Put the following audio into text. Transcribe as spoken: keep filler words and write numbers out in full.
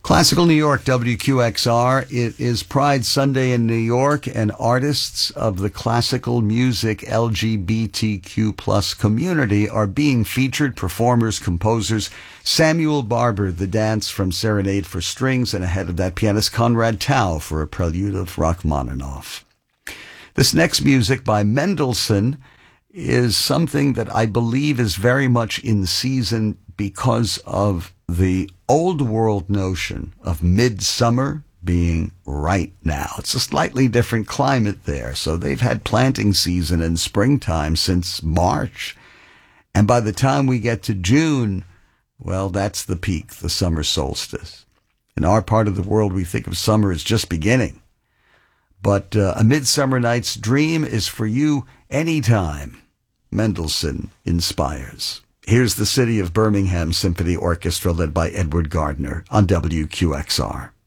Classical New York, W Q X R. It is Pride Sunday in New York, and artists of the classical music L G B T Q plus community are being featured. Performers, composers, Samuel Barber, The Dance from Serenade for Strings, and ahead of that, pianist Conrad Tao for a prelude of Rachmaninoff. This next music by Mendelssohn is something that I believe is very much in season because of the old world notion of midsummer being right now. It's a slightly different climate there. So they've had planting season and springtime since March. And by the time we get to June, well, that's the peak, the summer solstice. In our part of the world, we think of summer as just beginning. But uh, A Midsummer Night's Dream is for you anytime. Mendelssohn inspires. Here's the City of Birmingham Symphony Orchestra led by Edward Gardner on W Q X R.